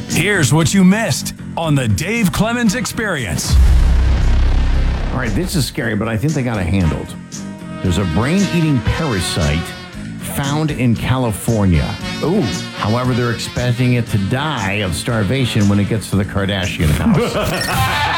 Here's what you missed on the Dave Clemens Experience. All right, this is scary, but I think they got it handled. There's a brain-eating parasite found in California. Ooh. However, they're expecting it to die of starvation when it gets to the Kardashian house.